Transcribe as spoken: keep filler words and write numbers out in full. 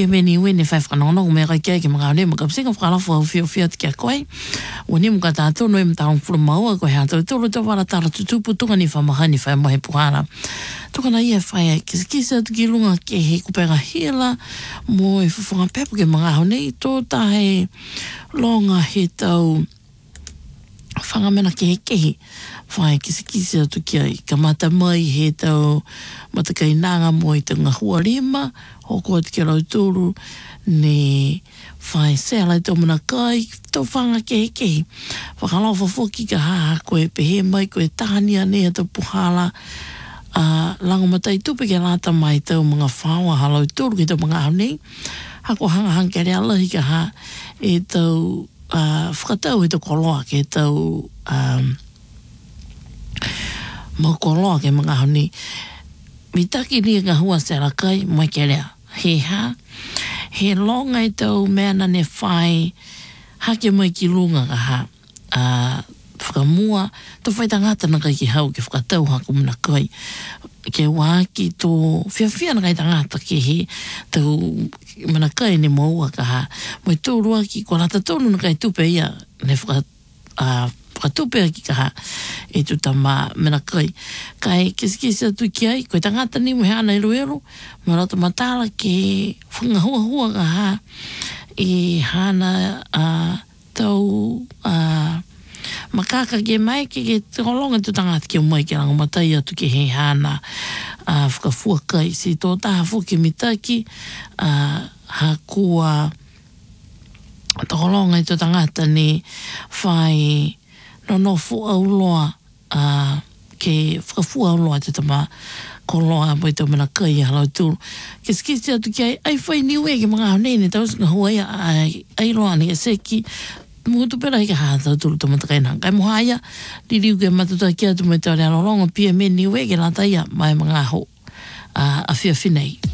meni we ne fai whanau no me kai ke mga ne mga singa whakala whau whio whio te kia koe. O ni mga tātou no e mtau mpura maua koe hea tau tōru tau wara tara tutupu tunga ni whamahani whai mohe puhana. Tukana ia whai kisi kisi atu ki lunga ke he kupenga hila mo e whuwhanga pepu ke mga hau nei tō tahe longa he tau whangamena ke he kehi. Whai kisi kisi atu ki ai ka mata mai he tau matakai nanga mo i te ngahua rima hoko atu ki rau tūru ne whai sela i tō mana kai tō whanga ke he kehi. Whakalau whafoki ka haha koe pehe mai koe tahania nea tō puhala uh, langomatai tupe ke lata mai tau mga whaua halau tūru ki tō mga au nei. Hako hanga hanga ke rea lahi ka ha e tau uh, whakatau e tō koloa ke tau um, mau koloa ke mga au nei. Mi taki ni ngā hua sera kai mai ke rea. He ha, he longa i tau mea ne whai hake mai ki lunga ka ha. Uh, whakamua, tō whai tangata na kai ki hau ke whakatau hako muna kai. Ke wāki tō whiawhia na kai tangata ke he tau muna kai ne maua ka ha. Mai tō rua ki kua rata tōnu na kai tupe ia ne whakatau. Uh, Whakatupea ki ka ha e tu tama mena kai. Kai kisi kisi atu ki ai, koe tangata ni mo he ana ero ero, mo rata matala ke whangahua hua ka ha e hana uh, tau uh, makaka ke mai ke ke tolonga tu tangata ke mai ke ranga matai atu ke he hana uh, whakafua kai. Si tō taha fuki mitaki uh, ha kua tolonga i tu tangata ni whai no no fu au loa uh, ke whakafu au loa te tama koloa mo i tau mana kai halau tūru. Ke skisi atu ki ai, ai whai niwe ke mga haunei tau singa hua ia ai, ai loa ni ke seki mutu pera hika haa tau tūru tau matakai nang. Kai moha ia, li riu ke matuta ki atu mo i tau rea lolonga pia me niwe ke lata ia mai mga ho uh, a whia whinei.